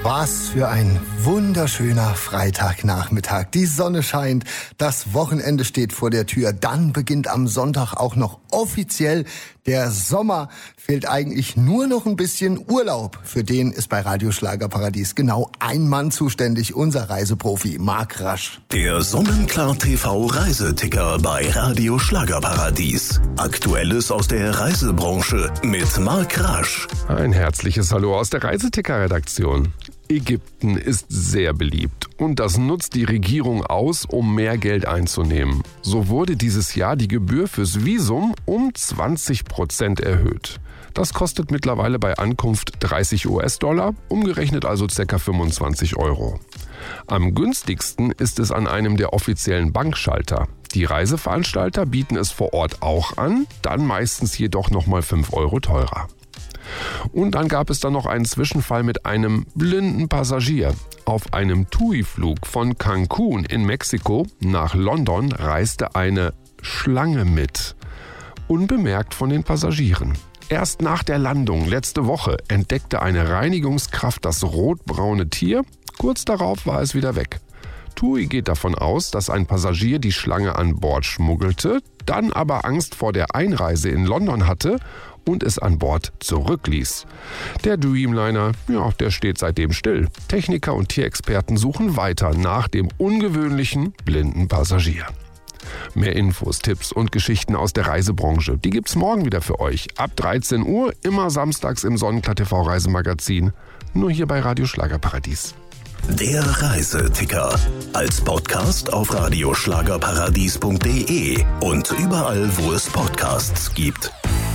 Was für ein wunderschöner Freitagnachmittag. Die Sonne scheint, das Wochenende steht vor der Tür. Dann beginnt am Sonntag auch noch offiziell der Sommer. Fehlt eigentlich nur noch ein bisschen Urlaub. Für den ist bei Radio Schlagerparadies genau ein Mann zuständig, unser Reiseprofi Marc Rasch. Der Sonnenklar TV Reiseticker bei Radio Schlagerparadies. Aktuelles aus der Reisebranche mit Marc Rasch. Ein herzliches Hallo aus der Reiseticker-Redaktion. Ägypten ist sehr beliebt und das nutzt die Regierung aus, um mehr Geld einzunehmen. So wurde dieses Jahr die Gebühr fürs Visum um 20% erhöht. Das kostet mittlerweile bei Ankunft 30 US-Dollar, umgerechnet also ca. 25 Euro. Am günstigsten ist es an einem der offiziellen Bankschalter. Die Reiseveranstalter bieten es vor Ort auch an, dann meistens jedoch nochmal 5 Euro teurer. Und dann gab es dann noch einen Zwischenfall mit einem blinden Passagier. Auf einem TUI-Flug von Cancun in Mexiko nach London reiste eine Schlange mit. Unbemerkt von den Passagieren. Erst nach der Landung letzte Woche entdeckte eine Reinigungskraft das rotbraune Tier. Kurz darauf war es wieder weg. TUI geht davon aus, dass ein Passagier die Schlange an Bord schmuggelte, dann aber Angst vor der Einreise in London hatte und es an Bord zurückließ. Der Dreamliner, der steht seitdem still. Techniker und Tierexperten suchen weiter nach dem ungewöhnlichen blinden Passagier. Mehr Infos, Tipps und Geschichten aus der Reisebranche, die gibt's morgen wieder für euch. Ab 13 Uhr, immer samstags im Sonnenklar TV Reisemagazin. Nur hier bei Radio Schlagerparadies. Der Reiseticker. Als Podcast auf radioschlagerparadies.de und überall, wo es Podcasts gibt.